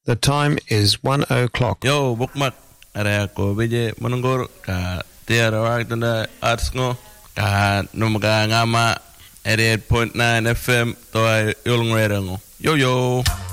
The time is 1:00. Yo, bukmak. Are ko beje menunggur ka tiara wak tanda arts ngo ka numaga ngama 88.9 FM toy yulung ngo. Yo.